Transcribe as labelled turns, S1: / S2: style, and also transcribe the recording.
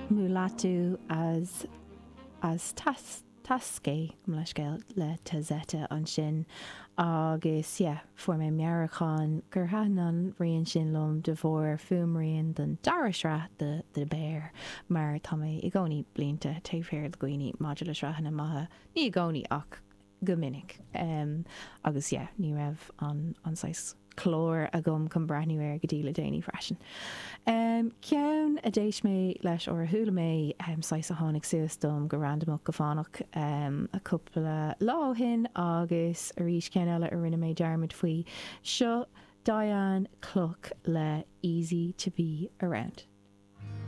S1: Mulatu as tascé le scéil le tazeta an sin agus for mé mearachán gur hanan rion sin lom de bhór fumraíon den darasra de béir mar tá mé i gcónaí blianta taobhféir le gooine modula srahanna maithe ní gcónaí ach go minic agus ní raibh an 6 chlór a gom chun breithniúir go dtí le déanaí freisin. Ceann a déis mé leis ó thula mé 6 a tháinig suas dom go randamach go fánach a cúpla láhin agus a rís ceann eile a rinne mé dearmid faoi seo Diane Cluck le Easy to Be Around.